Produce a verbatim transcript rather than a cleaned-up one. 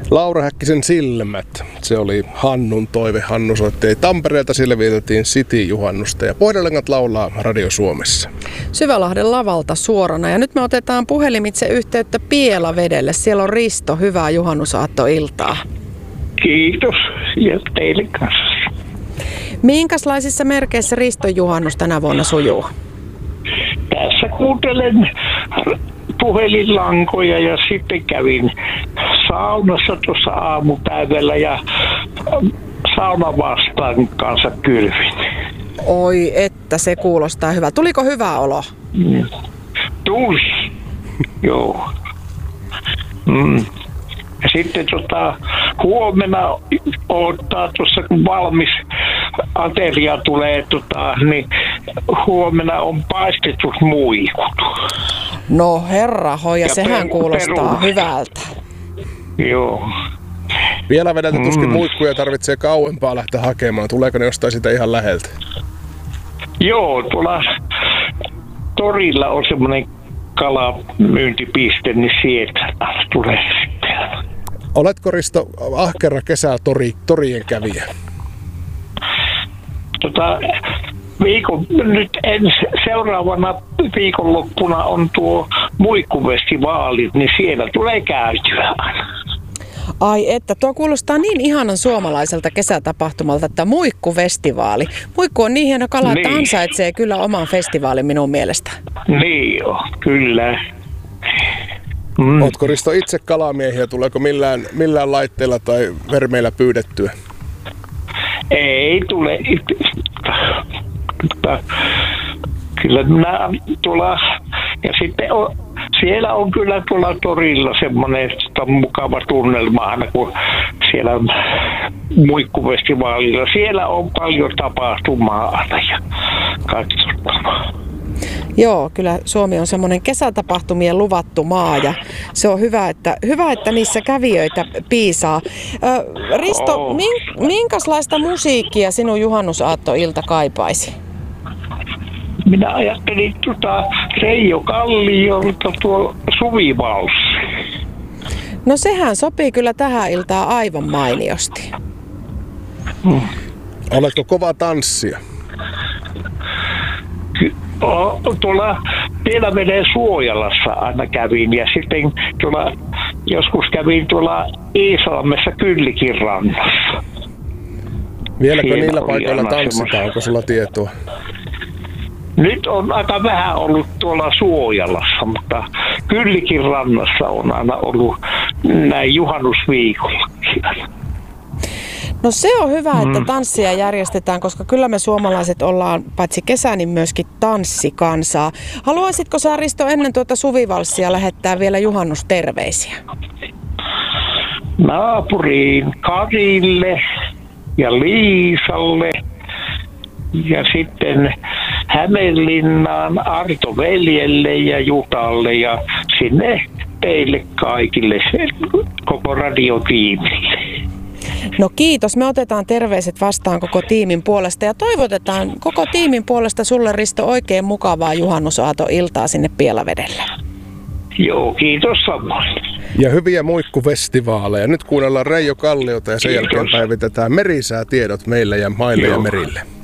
Laura Häkkisen Silmät. Se oli Hannun toive. Hannu soitti Tampereelta, sillä vietettiin City-juhannusta ja Pohjolangat laulaa Radio Suomessa. Syvälahden lavalta suorana ja nyt me otetaan puhelimitse yhteyttä Pielavedelle. Siellä on Risto, hyvää juhannusaattoiltaa. Kiitos ja teille kanssa. Minkälaisissa merkeissä Riston juhannus tänä vuonna sujuu? Tässä kuuntelen puhelinlankoja ja sitten kävin saunassa tuossa aamupäivällä ja sauna vastaan kanssa kylvin. Oi, että se kuulostaa hyvä. Tuliko hyvä olo? Mm. Tuli, joo. Mm. Ja sitten tota, huomenna odottaa tuossa, kun valmis ateria tulee, tota, niin huomenna on paistetut muikut. No herra hoja, sehän peru, kuulostaa peru. hyvältä. Joo. Vielä vedeltä tuskin Mm. muikkuja tarvitsee kauempaa lähteä hakemaan. Tuleeko ne jostain sitä ihan läheltä? Joo, tuolla torilla on semmoinen kalamyyntipiste, niin sieltä tulee sitten. Oletko, Risto, ahkera kesä tori, torien kävijä? Tota, viikon, nyt ens, seuraavana viikonloppuna on tuo muikkufestivaali, niin siellä tulee käytyä aina. Ai että, tuo kuulostaa niin ihanan suomalaiselta kesätapahtumalta, että muikkufestivaali. Muikku on niin hieno kala, että Niin. ansaitsee kyllä oman festivaalin minun mielestä. Niin joo, kyllä. Mm. Ootko, Risto, itse kalamiehiä? Tuleeko millään, millään laitteilla tai vermeillä pyydettyä? Ei tule. Kyllä minä tuolla, ja sitten on, siellä on kyllä tuolla torilla semmoinen mukava tunnelma aina, kun siellä on muikkufestivaalilla. Siellä on paljon tapahtumaa aina ja katsottavaa. Joo, kyllä Suomi on semmoinen kesätapahtumien luvattu maa ja se on hyvä, että, hyvä, että niissä kävijöitä piisaa. Ö, Risto, Oh. min, minkälaista musiikkia sinun juhannusaattoilta kaipaisi? Minä ajattelin tuota Reijo Kalliolta tuo Suvivalssi. No sehän sopii kyllä tähän iltaan aivan mainiosti. Hmm. Oletko kova tanssia? O, tuolla Pielaveden Suojalassa aina kävin ja sitten tuolla, joskus kävin tuolla Iisalmessa Kyllikin rannassa. Vieläkö Siellä niillä oli paikoilla aina tanssitaan? semmoista. Onko sulla tietoa? Nyt on aika vähän ollut tuolla Suojalassa, mutta Kyllikin rannassa on aina ollut näin juhannusviikollakin. No se on hyvä, että tanssia järjestetään, koska kyllä me suomalaiset ollaan paitsi kesä, niin myöskin tanssikansaa. Haluaisitko sä, Risto, ennen tuota suvivalssia lähettää vielä juhannusterveisiä? Naapuriin Karille ja Liisalle ja sitten Hämeenlinnaan Arto veljelle ja Jutalle ja sinne teille kaikille, koko radiotiimille. No kiitos, me otetaan terveiset vastaan koko tiimin puolesta ja toivotetaan koko tiimin puolesta sulle, Risto, oikein mukavaa juhannusaato-iltaa sinne Pielavedelle. Joo, kiitos samoin. Ja hyviä muikkufestivaaleja. Nyt kuunnellaan Reijo Kalliota ja sen Kiitos. jälkeen päivitetään merisäätiedot meille ja maille Joo. ja merille.